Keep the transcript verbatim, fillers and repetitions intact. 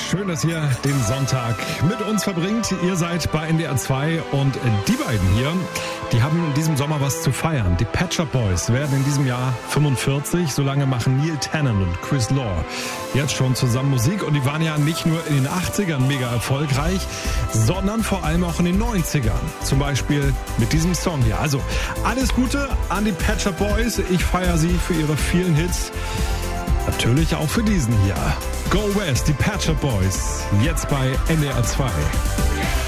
Schön, dass ihr den Sonntag mit uns verbringt. Ihr seid bei N D R zwei und die beiden hier, die haben in diesem Sommer was zu feiern. Die Pet Shop Boys werden in diesem Jahr fünfundvierzig. So lange machen Neil Tennant und Chris Law jetzt schon zusammen Musik. Und die waren ja nicht nur in den achtzigern mega erfolgreich, sondern vor allem auch in den neunzigern. Zum Beispiel mit diesem Song hier. Also alles Gute an die Pet Shop Boys. Ich feiere sie für ihre vielen Hits. Natürlich auch für diesen hier. Go West, die Pet Shop Boys. Jetzt bei N D R zwei.